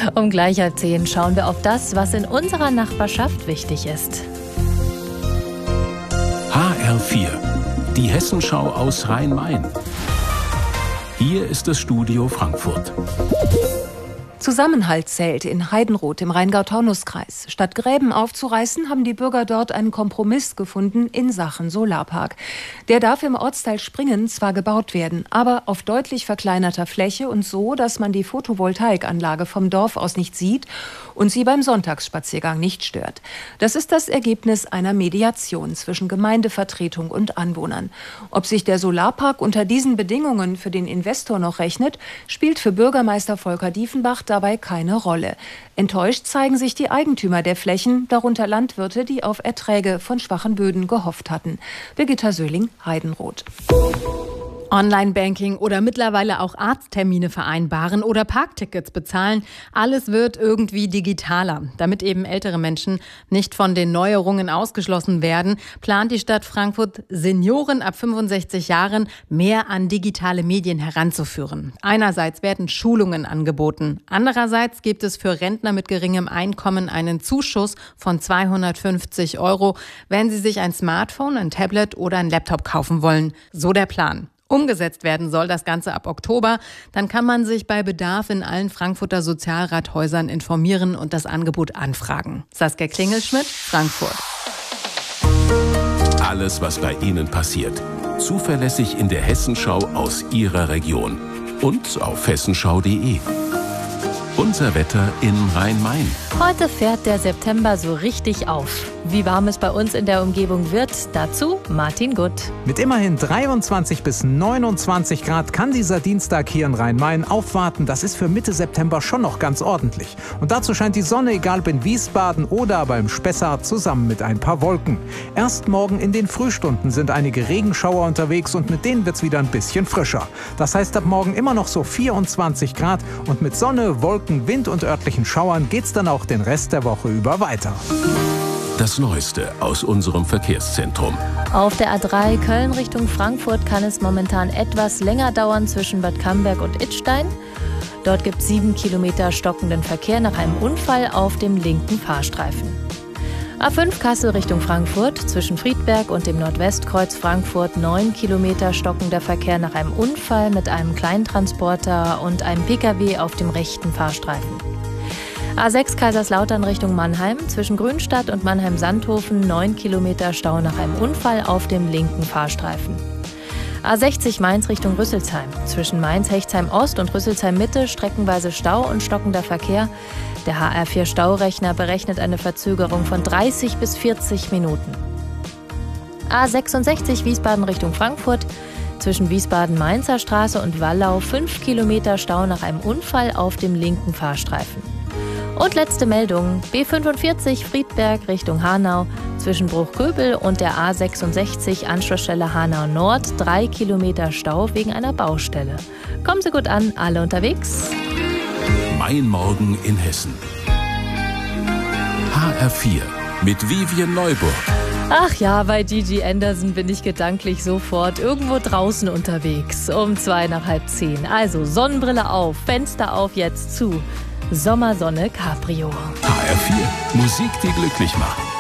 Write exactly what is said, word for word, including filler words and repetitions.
Um gleich halb zehn schauen wir auf das, was in unserer Nachbarschaft wichtig ist. H R vier, die Hessenschau aus Rhein-Main. Hier ist das Studio Frankfurt. Zusammenhalt zählt in Heidenroth im Rheingau-Taunus-Kreis. Statt Gräben aufzureißen, haben die Bürger dort einen Kompromiss gefunden in Sachen Solarpark. Der darf im Ortsteil Springen zwar gebaut werden, aber auf deutlich verkleinerter Fläche und so, dass man die Photovoltaikanlage vom Dorf aus nicht sieht und sie beim Sonntagsspaziergang nicht stört. Das ist das Ergebnis einer Mediation zwischen Gemeindevertretung und Anwohnern. Ob sich der Solarpark unter diesen Bedingungen für den Investor noch rechnet, spielt für Bürgermeister Volker Diefenbach dabei keine Rolle. Enttäuscht zeigen sich die Eigentümer der Flächen, darunter Landwirte, die auf Erträge von schwachen Böden gehofft hatten. Birgitta Söhling, Heidenroth. Online-Banking oder mittlerweile auch Arzttermine vereinbaren oder Parktickets bezahlen. Alles wird irgendwie digitaler. Damit eben ältere Menschen nicht von den Neuerungen ausgeschlossen werden, plant die Stadt Frankfurt, Senioren ab fünfundsechzig Jahren mehr an digitale Medien heranzuführen. Einerseits werden Schulungen angeboten. Andererseits gibt es für Rentner mit geringem Einkommen einen Zuschuss von zweihundertfünfzig Euro, wenn sie sich ein Smartphone, ein Tablet oder ein Laptop kaufen wollen. So der Plan. Umgesetzt werden soll das Ganze ab Oktober. Dann kann man sich bei Bedarf in allen Frankfurter Sozialrathäusern informieren und das Angebot anfragen. Saskia Klingelschmidt, Frankfurt. Alles, was bei Ihnen passiert. Zuverlässig in der Hessenschau aus Ihrer Region. Und auf hessenschau punkt de. Unser Wetter in Rhein-Main. Heute fährt der September so richtig auf. Wie warm es bei uns in der Umgebung wird, dazu Martin Gutt. Mit immerhin dreiundzwanzig bis neunundzwanzig Grad kann dieser Dienstag hier in Rhein-Main aufwarten. Das ist für Mitte September schon noch ganz ordentlich. Und dazu scheint die Sonne, egal ob in Wiesbaden oder aber im Spessart, zusammen mit ein paar Wolken. Erst morgen in den Frühstunden sind einige Regenschauer unterwegs und mit denen wird es wieder ein bisschen frischer. Das heißt, ab morgen immer noch so vierundzwanzig Grad und mit Sonne, Wolken, Wind und örtlichen Schauern geht's dann auch den Rest der Woche über weiter. Das Neueste aus unserem Verkehrszentrum. Auf der A drei Köln Richtung Frankfurt kann es momentan etwas länger dauern zwischen Bad Camberg und Idstein. Dort gibt es sieben Kilometer stockenden Verkehr nach einem Unfall auf dem linken Fahrstreifen. A fünf Kassel Richtung Frankfurt, zwischen Friedberg und dem Nordwestkreuz Frankfurt neun Kilometer stockender Verkehr nach einem Unfall mit einem Kleintransporter und einem Pkw auf dem rechten Fahrstreifen. A sechs Kaiserslautern Richtung Mannheim, zwischen Grünstadt und Mannheim-Sandhofen neun Kilometer Stau nach einem Unfall auf dem linken Fahrstreifen. A sechzig Mainz Richtung Rüsselsheim, zwischen Mainz-Hechtsheim-Ost und Rüsselsheim-Mitte streckenweise Stau und stockender Verkehr. Der H R vier Staurechner berechnet eine Verzögerung von dreißig bis vierzig Minuten. A sechsundsechzig Wiesbaden Richtung Frankfurt, zwischen Wiesbaden-Mainzer Straße und Wallau fünf Kilometer Stau nach einem Unfall auf dem linken Fahrstreifen. Und letzte Meldung, B fünfundvierzig Friedberg Richtung Hanau, zwischen Bruchköbel und der A sechsundsechzig Anschlussstelle Hanau Nord drei Kilometer Stau wegen einer Baustelle. Kommen Sie gut an, alle unterwegs. Mein Morgen in Hessen. H R vier mit Vivian Neuburg. Ach ja, bei Gigi Anderson bin ich gedanklich sofort irgendwo draußen unterwegs. Um zwei nach halb zehn. Also Sonnenbrille auf, Fenster auf, jetzt zu. Sommersonne Cabrio. H R vier, Musik, die glücklich macht.